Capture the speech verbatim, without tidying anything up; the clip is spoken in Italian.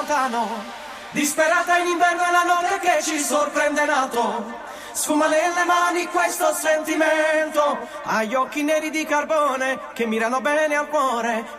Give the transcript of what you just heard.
lontano, disperata in inverno è la notte che ci sorprende nato. Sfuma nelle mani questo sentimento, ha gli occhi neri di carbone che mirano bene al cuore,